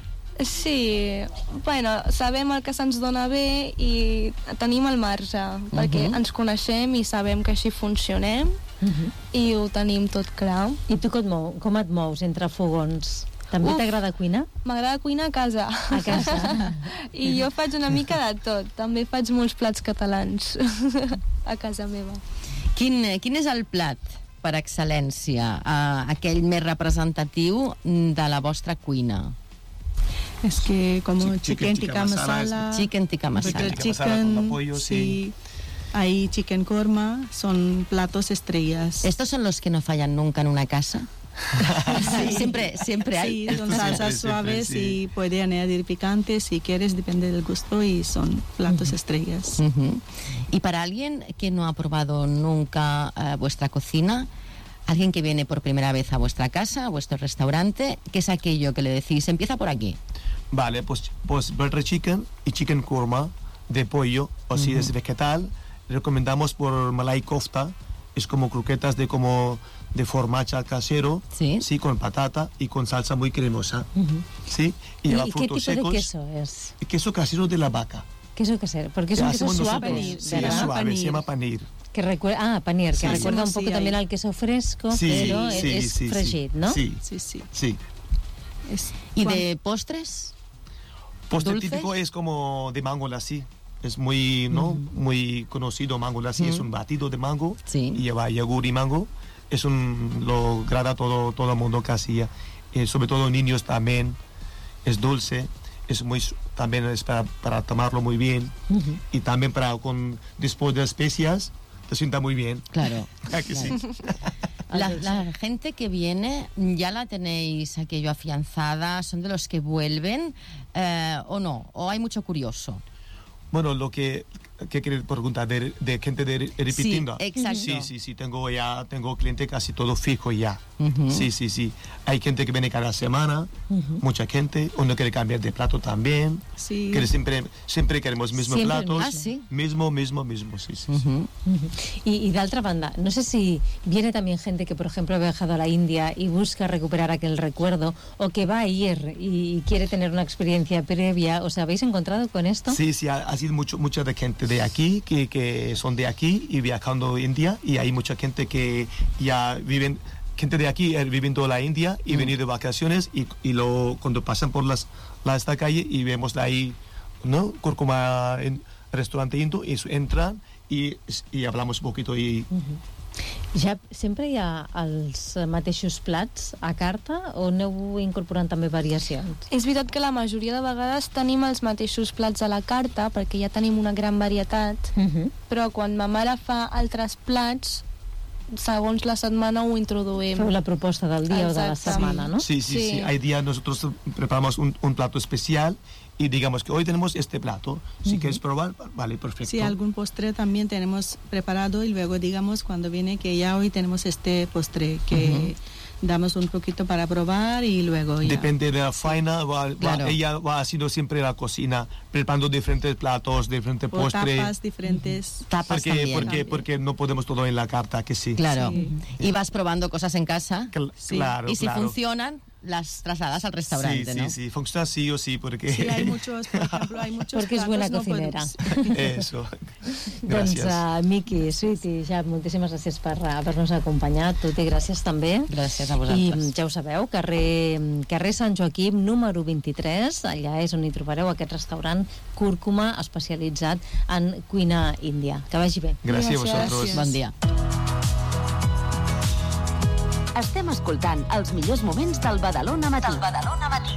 Speaker 7: Sí, bueno, sabem el que se'ns dona bé i tenim el marge, perquè ens coneixem i sabem que així funcionem i ho tenim tot clar.
Speaker 2: I tu com et mous entre fogons? També t'agrada cuinar?
Speaker 7: M'agrada cuinar a casa.
Speaker 2: A casa.
Speaker 7: I jo faig una mica de tot. També faig molts plats catalans a casa meva.
Speaker 5: Quin és el plat per excel·lència, aquell més representatiu de la vostra cuina?
Speaker 8: Es que como chicken tikka masala,
Speaker 5: chicken tikka masala,
Speaker 8: butter chicken, sí. Hay chicken korma, son platos estrellas.
Speaker 5: ¿Estos son los que no fallan nunca en una casa? Sí. Siempre hay.
Speaker 8: Sí, son salsas suaves y puede añadir picante si quieres, depende del gusto, y son platos estrellas.
Speaker 5: Y para alguien que no ha probado nunca vuestra cocina, alguien que viene por primera vez a vuestra casa, a vuestro restaurante, ¿qué es aquello que le decís? Empieza por aquí.
Speaker 6: Vale, pues butter chicken y chicken korma de pollo, o si es vegetal, recomendamos por malai kofta, es como croquetas de formacha casero, sí, con patata y con salsa muy cremosa, sí, y lleva frutos secos.
Speaker 2: ¿Qué tipo de queso es?
Speaker 6: Queso casero de la vaca.
Speaker 2: Queso casero, porque es un queso suave.
Speaker 6: Sí, es suave, se llama panir.
Speaker 2: Que recuerda, panir, que recuerda un poco también al queso fresco, pero es fregit, ¿no?
Speaker 6: Sí.
Speaker 5: ¿Y de postres?
Speaker 6: Postre típico es como de mango lassi. Es muy, ¿no? Muy conocido mango lassi. Es un batido de mango y lleva yogur y mango. Lo agrada todo el mundo casi. Sobre todo niños también. Es dulce. También es para tomarlo muy bien. Y también después de especias te sienta muy bien.
Speaker 5: Claro.
Speaker 6: ¿Que sí?
Speaker 5: La gente que viene, ¿ya la tenéis aquello afianzada? ¿Son de los que vuelven o no? ¿O hay mucho curioso?
Speaker 6: Bueno, lo que quieres preguntar de gente repitiendo.
Speaker 5: Sí, exacto.
Speaker 6: Sí, tengo cliente casi todo fijo ya. Sí. Hay gente que viene cada semana, mucha gente, uno quiere cambiar de plato también.
Speaker 8: Sí.
Speaker 6: Que siempre queremos mismo plato.
Speaker 2: ¿sí?
Speaker 6: Mismo, sí.
Speaker 2: Y de otra banda, no sé si viene también gente que, por ejemplo, ha viajado a la India y busca recuperar aquel recuerdo, o que va a ir y quiere tener una experiencia previa. ¿Os habéis encontrado con esto?
Speaker 6: Sí, ha sido mucha de gente de aquí, que son de aquí y viajando a India, y hay mucha gente que ya viven, gente de aquí viviendo en la India y venido de vacaciones, y cuando pasan por esta calle y vemos de ahí, ¿no? Cúrcuma restaurante hindú, y entran y hablamos un poquito y...
Speaker 2: Ja sempre hi ha els mateixos plats a carta o aneu incorporant també variacions?
Speaker 7: És veritat que la majoria de vegades tenim els mateixos plats a la carta perquè ja tenim una gran varietat, però quan ma mare fa altres plats, segons la setmana ho introduïm.
Speaker 2: Feu la proposta del dia o de la setmana, ¿no?
Speaker 6: Sí. Hay días nosotros preparamos un plato especial y digamos que hoy tenemos este plato. Si quieres probar, vale, perfecto.
Speaker 8: Sí, algún postre también tenemos preparado y luego digamos cuando viene que ya hoy tenemos este postre que damos un poquito para probar y luego ya.
Speaker 6: Depende de la faena, ella va haciendo siempre la cocina, preparando diferentes platos, diferentes postres.
Speaker 8: Tapas diferentes.
Speaker 5: Tapas
Speaker 6: porque no podemos todo en la carta, que sí.
Speaker 5: Claro.
Speaker 8: Sí.
Speaker 5: Y vas probando cosas en casa.
Speaker 6: Claro,
Speaker 5: y si funcionan, las trasladas al restaurante, ¿no?
Speaker 6: Sí, funciona sí o sí, porque...
Speaker 8: Sí, hay muchos, por ejemplo, hay muchos
Speaker 2: Porque és buena cocinera.
Speaker 6: Eso. Gràcies.
Speaker 2: Doncs, Miqui, Sweety, Jap, moltíssimes gràcies per haver-nos acompanyat. Tuti, gràcies també.
Speaker 5: Gràcies a vosaltres.
Speaker 2: I ja ho sabeu, carrer Sant Joaquim, número 23, allà és on hi trobareu aquest restaurant Cúrcuma especialitzat en cuina índia. Que vagi bé.
Speaker 6: Gràcies a vosaltres.
Speaker 5: Bon dia.
Speaker 3: Estem escoltant els millors moments del Badalona Matí.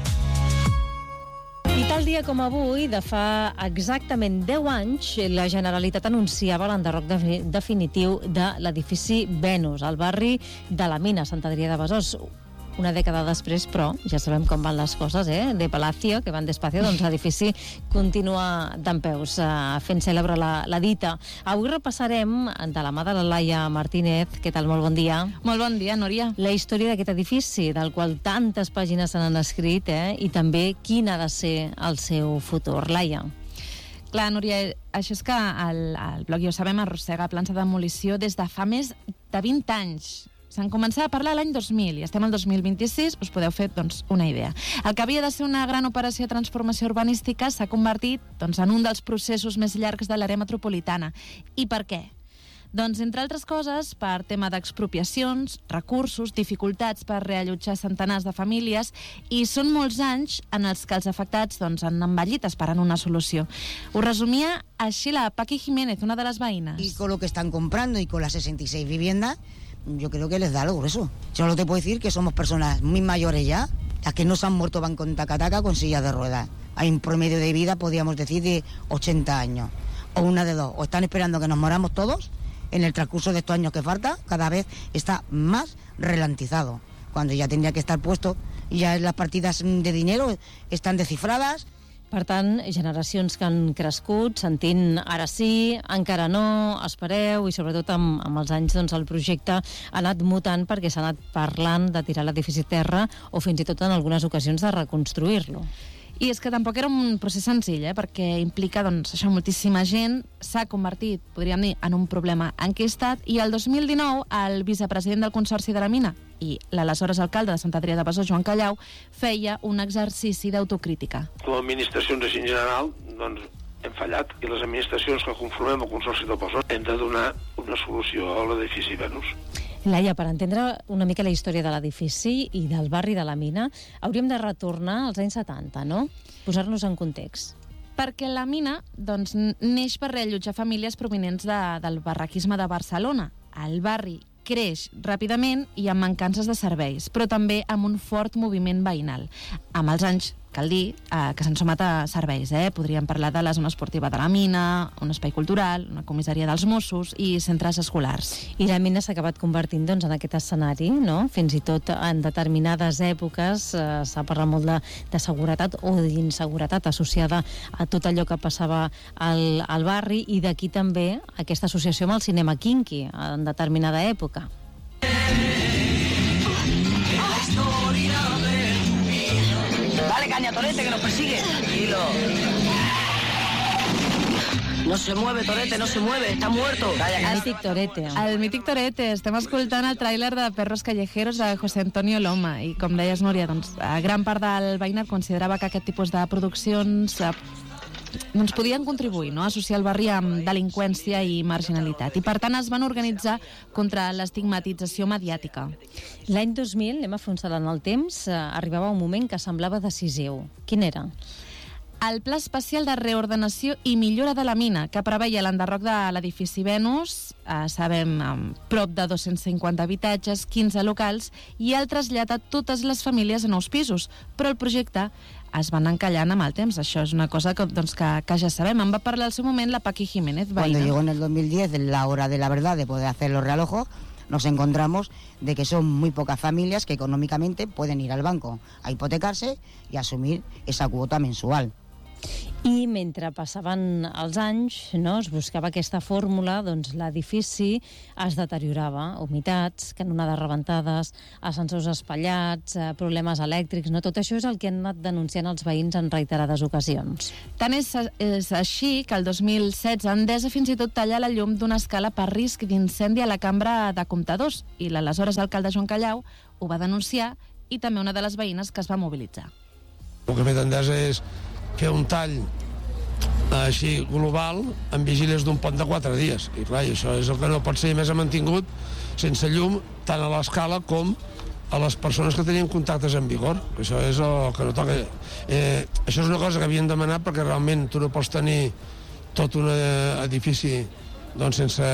Speaker 2: I tal dia com avui, de fa exactament 10 anys, la Generalitat anunciava l'enderroc definitiu de l'edifici Venus, al barri de la Mina, Sant Adrià de Besòs. Una dècada després, però, ja sabem com van les coses, de Palacio, que van despacio, doncs l'edifici continua dempeus, fent cèlebre la dita. Avui repassarem, de la mà de la Laia Martínez, què tal, molt bon dia.
Speaker 9: Molt bon dia, Núria.
Speaker 2: La història d'aquest edifici, del qual tantes pàgines se n'han escrit, i també quin ha de ser el seu futur. Laia.
Speaker 9: Clar, Núria, això és que el bloc, ja ho sabem, arrossega plans de demolició des de fa més de 20 anys. Se'n començava a parlar l'any 2000 i estem al 2026, us podeu fer una idea. El que havia de ser una gran operació de transformació urbanística s'ha convertit en un dels processos més llargs de l'àrea metropolitana. I per què? Doncs, entre altres coses, per tema d'expropiacions, recursos, dificultats per reallotjar centenars de famílies, i són molts anys en els que els afectats han envellit esperant una solució. Ho resumia així la Paqui Jiménez, una de les veïnes.
Speaker 10: Y con lo que están comprando y con las 66 viviendas, yo creo que les da algo grueso. Solo te puedo decir que somos personas muy mayores ya, las que no se han muerto van con taca-taca con sillas de ruedas. Hay un promedio de vida, podríamos decir, de 80 años. O una de dos, o están esperando que nos moramos todos en el transcurso de estos años que falta, cada vez está más ralentizado, cuando ya tendría que estar puesto, ya las partidas de dinero están descifradas.
Speaker 2: Per tant, generacions que han crescut sentint ara sí, encara no, espereu, i sobretot amb els anys el projecte ha anat mutant perquè s'ha anat parlant de tirar l'edifici a terra o fins i tot en algunes ocasions de reconstruir-lo.
Speaker 9: I és que tampoc era un procés senzill, perquè implica això, moltíssima gent, s'ha convertit, podríem dir, en un problema enquistat, i el 2019 el vicepresident del Consorci de la Mina i l'aleshores alcalde de Sant Adrià de Besòs, Joan Callau, feia un exercici d'autocrítica.
Speaker 11: Com a administracions en general, hem fallat, i les administracions que conformem el Consorci de Besòs hem de donar una solució a l'edifici Venus.
Speaker 2: Laia, per entendre una mica la història de l'edifici i del barri de la Mina, hauríem de retornar als anys 70, no? Posar-nos en context.
Speaker 9: Perquè la Mina neix per reallotjar famílies provinents del barraquisme de Barcelona. El barri creix ràpidament i amb mancances de serveis, però també amb un fort moviment veïnal. Amb els anys, cal dir, que se'n sumat a serveis. Podríem parlar de la zona esportiva de la Mina, un espai cultural, una comissaria dels Mossos i centres escolars.
Speaker 2: I la Mina s'ha acabat convertint en aquest escenari, no? Fins i tot en determinades èpoques s'ha parlat molt de seguretat o d'inseguretat associada a tot allò que passava al barri, i d'aquí també aquesta associació amb el cinema kinky en determinada època.
Speaker 10: Dale caña, Torete, que nos persigue. Tranquilo. No se mueve, Torete, no se mueve, está muerto.
Speaker 2: El mític Torete.
Speaker 9: El mític Torete. Estem escoltant el tràiler de Perros Callejeros de José Antonio Loma, i com deies, Núria, gran part del veïnat considerava que aquest tipus de produccions podien contribuir a associar el barri amb delinqüència i marginalitat, i per tant es van organitzar contra l'estigmatització mediàtica.
Speaker 2: L'any 2000, anem a fer un salt en el temps, arribava un moment que semblava decisiu. Quin era?
Speaker 9: el Pla Especial de Reordenació i Millora de la Mina, que preveia l'enderroc de l'edifici Venus, sabem, prop de 250 habitatges, 15 locals, i el trasllat a totes les famílies a nous pisos. Però el projecte es van encallant amb el temps. Això és una cosa que ja sabem. En va parlar al seu moment la Paqui Jiménez, veïna.
Speaker 10: Cuando llegó en el 2010 la hora de la verdad de poder hacer los realojos, nos encontramos de que son muy pocas familias que económicamente pueden ir al banco a hipotecarse y asumir esa cuota mensual.
Speaker 2: I mentre passaven els anys, no, es buscava aquesta fórmula, doncs l'edifici es deteriorava, humitats, canonades rebentades, ascensors espatllats, problemes elèctrics, no? Tot això és el que han anat denunciant els veïns en reiterades ocasions.
Speaker 9: Tant és així que el 2016 Endesa fins i tot talla la llum d'una escala per risc d'incendi a la cambra de comptadors, i l'aleshores alcalde Joan Callau ho va denunciar, i també una de les veïnes que es va mobilitzar.
Speaker 12: El que ha fet Endesa és fer un tall així global amb vigílies d'un pont de 4 dies. I clar, això és el que no pot ser. Més ha mantingut sense llum tant a l'escala com a les persones que tenien contactes en vigor. Això és el que no toca. Això és una cosa que havien demanat perquè realment tu no pots tenir tot un edifici doncs, sense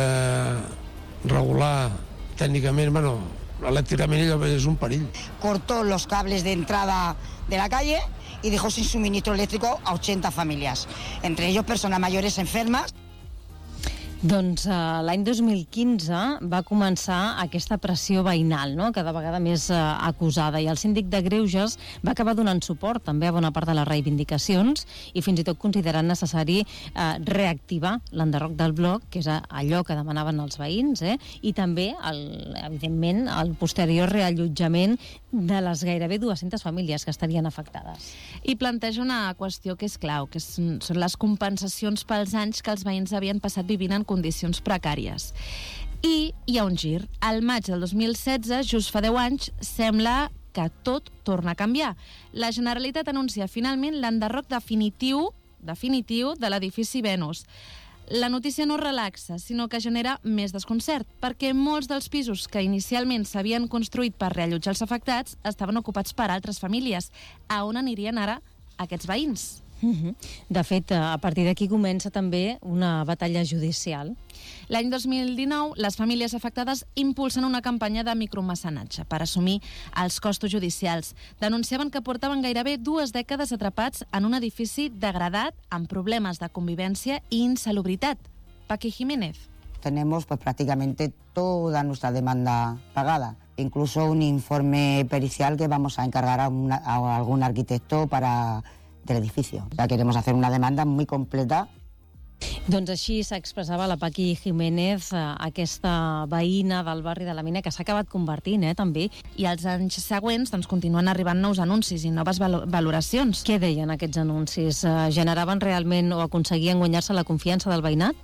Speaker 12: regular tècnicament, bueno, elèctricament és un perill.
Speaker 10: Cortó los cables de entrada de la calle y dejó sin suministro eléctrico a 80 familias, entre ellos personas mayores enfermas.
Speaker 2: Doncs l'any 2015 va començar aquesta pressió veïnal, no?, cada vegada més acusada, i el síndic de Greuges va acabar donant suport també a bona part de les reivindicacions i fins i tot considerant necessari reactivar l'enderroc del bloc, que és allò que demanaven els veïns, i també, evidentment, el posterior reallotjament de les gairebé 200 famílies que estarien afectades.
Speaker 9: I planteja una qüestió que és clau, que són les compensacions pels anys que els veïns havien passat vivint en condicions precàries. I hi ha un gir. Al maig del 2016, just fa 10 anys, sembla que tot torna a canviar. La Generalitat anuncia finalment l'enderroc definitiu de l'edifici Venus. La notícia no relaxa, sinó que genera més desconcert, perquè molts dels pisos que inicialment s'havien construït per reallotjar els afectats estaven ocupats per altres famílies. A on anirien ara aquests veïns?
Speaker 2: De fet, a partir d'aquí comença també una batalla judicial.
Speaker 9: L'any 2019, les famílies afectades impulsen una campanya de micromecenatge per assumir els costos judicials. Denunciaven que portaven gairebé 2 dècades atrapats en un edifici degradat, amb problemes de convivència i insalubritat. Paqui Jiménez.
Speaker 10: Tenemos pues prácticamente toda nuestra demanda pagada. Incluso un informe pericial que vamos a encargar a algún arquitecto del edificio. O sea, queremos hacer una demanda muy completa.
Speaker 2: Doncs així s'expressava la Paqui Jiménez, aquesta veïna del barri de la Mina, que s'ha acabat convertint, també.
Speaker 9: I als anys següents continuen arribant nous anuncis i noves valoracions.
Speaker 2: Què deien aquests anuncis? Generaven realment o aconseguien guanyar-se la confiança del veïnat?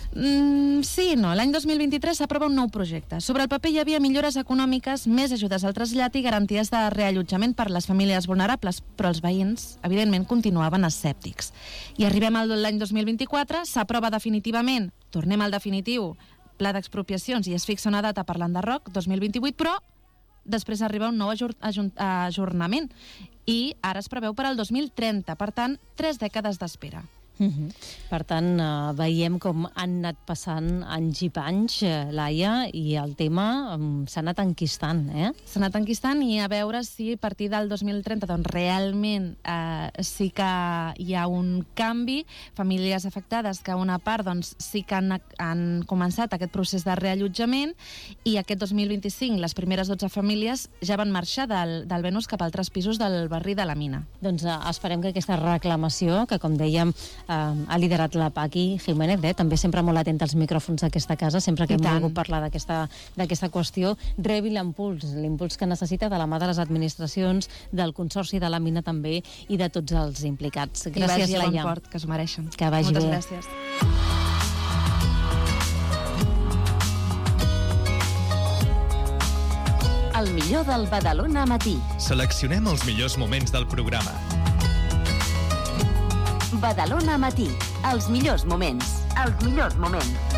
Speaker 9: Sí, no. L'any 2023 s'aprova un nou projecte. Sobre el paper hi havia millores econòmiques, més ajudes al trasllat i garanties de reallotjament per a les famílies vulnerables, però els veïns, evidentment, continuaven escèptics. I arribem a l'any 2024, s'aprova definitivament, tornem al definitiu, pla d'expropiacions i es fixa una data per l'enderroc, 2028, però després arriba un nou ajornament i ara es preveu per al 2030, per tant, 3 dècades d'espera.
Speaker 2: Per tant, veiem com han anat passant anys i panys, Laia, i el tema s'ha anat enquistant,
Speaker 9: S'ha anat enquistant i a veure si a partir del 2030 doncs realment sí que hi ha un canvi. Famílies afectades que una part doncs, sí que han començat aquest procés de reallotjament i aquest 2025 les primeres 12 famílies ja van marxar del Venus cap a altres pisos del barri de la Mina.
Speaker 2: Doncs esperem que aquesta reclamació, que com dèiem ha liderat la Paqui Jiménez, també sempre molt atenta als micròfons d'aquesta casa, sempre que hem volgut parlar d'aquesta qüestió, rebi l'impuls que necessita de la mà de les administracions, del Consorci de la Mina també i de tots els implicats. Gràcies, Laia.
Speaker 9: I vagi a bon port, que s'ho mereixen.
Speaker 2: Que vagi bé.
Speaker 9: Moltes gràcies.
Speaker 3: El millor del Badalona Matí.
Speaker 13: Seleccionem els millors moments del programa.
Speaker 3: Badalona Matí. Els millors moments. Els millors moments.